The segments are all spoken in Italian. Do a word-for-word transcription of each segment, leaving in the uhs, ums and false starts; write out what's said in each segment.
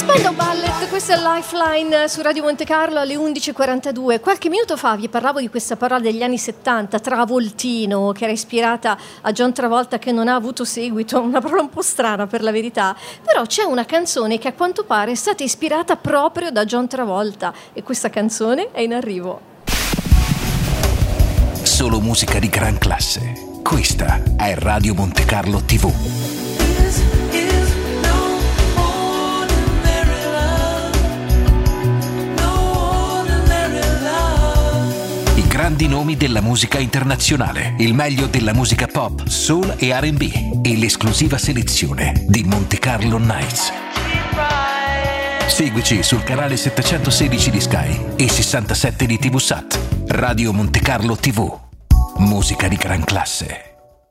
Spandau Ballet, questa è Lifeline su Radio Monte Carlo alle undici e quarantadue. Qualche minuto fa vi parlavo di questa parola degli anni settanta, Travoltino, che era ispirata a John Travolta, che non ha avuto seguito, una parola un po' strana per la verità, però c'è una canzone che a quanto pare è stata ispirata proprio da John Travolta e questa canzone è in arrivo. Solo musica di gran classe. Questa è Radio Monte Carlo tivù. I grandi nomi della musica internazionale, il meglio della musica pop, soul e R and B e l'esclusiva selezione di Monte Carlo Nights. Seguici sul canale settecentosedici di Sky e sessantasette di TVSat. Radio Monte Carlo tivù. Musica di gran classe.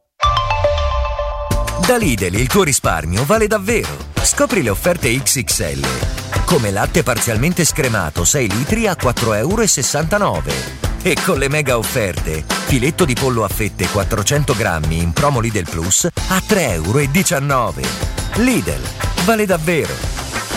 Da Lidl il tuo risparmio vale davvero. Scopri le offerte X X L. Come latte parzialmente scremato sei litri a quattro virgola sessantanove euro. E con le mega offerte, filetto di pollo a fette quattrocento grammi in promo Lidl Plus a tre virgola diciannove euro. Lidl, vale davvero.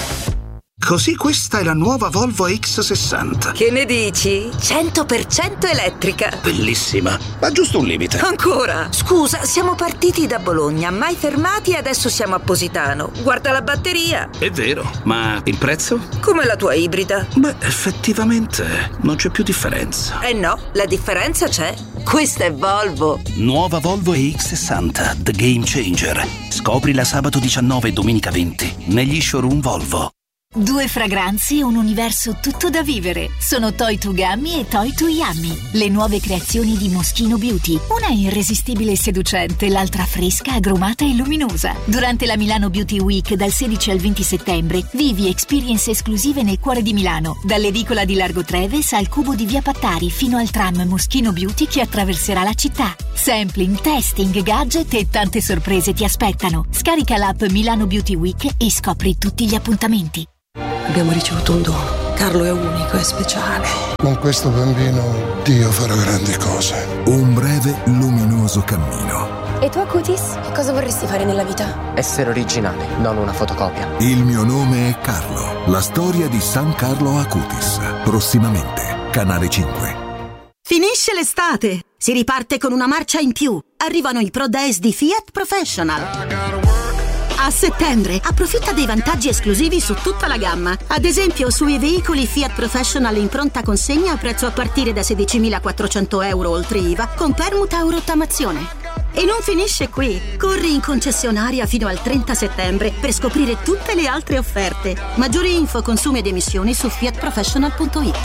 Così questa è la nuova Volvo X sessanta. Che ne dici? cento per cento elettrica. Bellissima, ma giusto un limite. Ancora? Scusa, siamo partiti da Bologna, mai fermati e adesso siamo a Positano. Guarda la batteria. È vero, ma il prezzo? Come la tua ibrida. Beh, effettivamente non c'è più differenza. Eh no, la differenza c'è. Questa è Volvo. Nuova Volvo E X sessanta, The Game Changer. Scoprila sabato diciannove e domenica venti negli showroom Volvo. Due fragranze e un universo tutto da vivere. Sono Toy to Gummy e Toy to Yummy, le nuove creazioni di Moschino Beauty. Una è irresistibile e seducente, l'altra fresca, agrumata e luminosa. Durante la Milano Beauty Week dal sedici al venti settembre vivi experience esclusive nel cuore di Milano, dall'edicola di Largo Treves al cubo di Via Pattari fino al tram Moschino Beauty che attraverserà la città. Sampling, testing, gadget e tante sorprese ti aspettano. Scarica l'app Milano Beauty Week e scopri tutti gli appuntamenti. Abbiamo ricevuto un dono. Carlo è unico, è speciale. Con questo bambino Dio farà grandi cose. Un breve, luminoso cammino. E tu, Acutis? Che cosa vorresti fare nella vita? Essere originale, non una fotocopia. Il mio nome è Carlo. La storia di San Carlo Acutis. Prossimamente, Canale cinque. Finisce l'estate. Si riparte con una marcia in più. Arrivano i Pro Days di Fiat Professional. A settembre approfitta dei vantaggi esclusivi su tutta la gamma. Ad esempio sui veicoli Fiat Professional in pronta consegna a prezzo a partire da sedicimilaquattrocento euro oltre I V A con permuta o rottamazione. E non finisce qui. Corri in concessionaria fino al trenta settembre per scoprire tutte le altre offerte. Maggiori info, consumi ed emissioni su fiat professional punto it.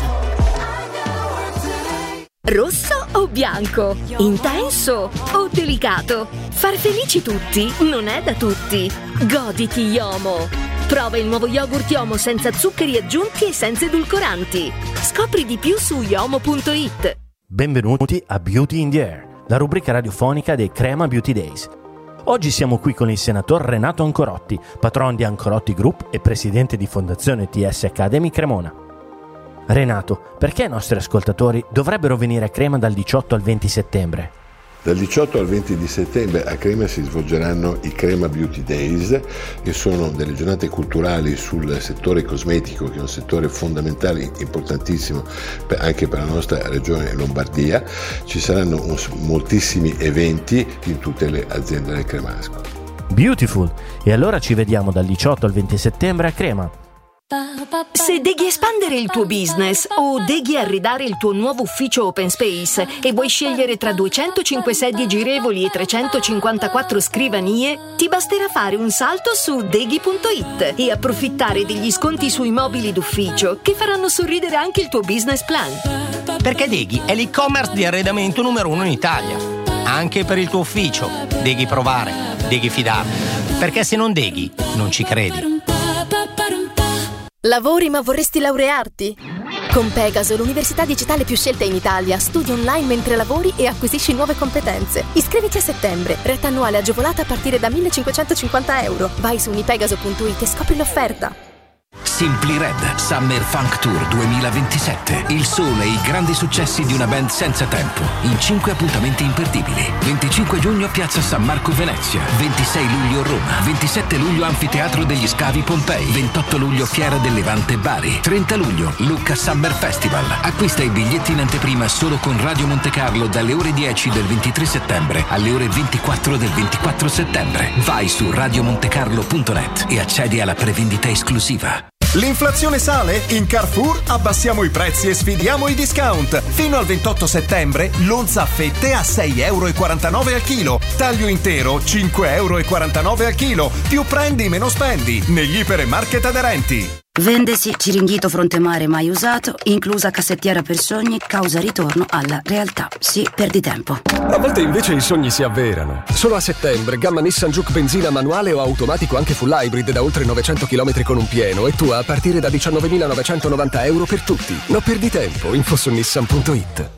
Rosso o bianco? Intenso o delicato? Far felici tutti non è da tutti. Goditi Yomo. Prova il nuovo yogurt Yomo senza zuccheri aggiunti e senza edulcoranti. Scopri di più su yomo punto it. Benvenuti a Beauty in the Air, la rubrica radiofonica dei Crema Beauty Days. Oggi siamo qui con il senator Renato Ancorotti, patron di Ancorotti Group e presidente di Fondazione T S Academy Cremona. Renato, perché i nostri ascoltatori dovrebbero venire a Crema dal diciotto al venti settembre? Dal diciotto al venti di settembre a Crema si svolgeranno i Crema Beauty Days, che sono delle giornate culturali sul settore cosmetico, che è un settore fondamentale, importantissimo per, anche per la nostra regione Lombardia. Ci saranno un, moltissimi eventi in tutte le aziende del Cremasco. Beautiful! E allora ci vediamo dal diciotto al venti settembre a Crema. Se deghi espandere il tuo business o deghi arredare il tuo nuovo ufficio open space e vuoi scegliere tra duecentocinque sedie girevoli e trecentocinquantaquattro scrivanie, ti basterà fare un salto su deghi punto it e approfittare degli sconti sui mobili d'ufficio che faranno sorridere anche il tuo business plan. Perché Deghi è l'e-commerce di arredamento numero uno in Italia. Anche per il tuo ufficio. Deghi provare, deghi fidarti. Perché se non deghi, non ci credi. Lavori ma vorresti laurearti? Con Pegaso, l'università digitale più scelta in Italia, studi online mentre lavori e acquisisci nuove competenze. Iscriviti a settembre, retta annuale agevolata a partire da millecinquecentocinquanta euro. Vai su unipegaso punto it e scopri l'offerta. Simply Red Summer Funk Tour duemilaventisette. Il sole e i grandi successi di una band senza tempo in cinque appuntamenti imperdibili. venticinque giugno Piazza San Marco Venezia, ventisei luglio Roma, ventisette luglio Anfiteatro degli Scavi Pompei, ventotto luglio Fiera del Levante Bari, trenta luglio Lucca Summer Festival. Acquista i biglietti in anteprima solo con Radio Monte Carlo dalle ore dieci del ventitré settembre alle ore ventiquattro del ventiquattro settembre. Vai su radiomontecarlo punto net e accedi alla prevendita esclusiva. L'inflazione sale? In Carrefour abbassiamo i prezzi e sfidiamo i discount. Fino al ventotto settembre l'onza a fette a sei euro e quarantanove al chilo. Taglio intero cinque euro e quarantanove al chilo. Più prendi meno spendi negli ipermarket aderenti. Vendesi Ciringhito Fronte Mare mai usato, inclusa cassettiera per sogni, causa ritorno alla realtà. Sì, perdi tempo. A volte invece i sogni si avverano. Solo a settembre, gamma Nissan Juke benzina manuale o automatico anche full hybrid da oltre novecento chilometri con un pieno e tu a partire da diciannovemilanovecentonovanta euro per tutti. Non perdi tempo, info su nissan punto it.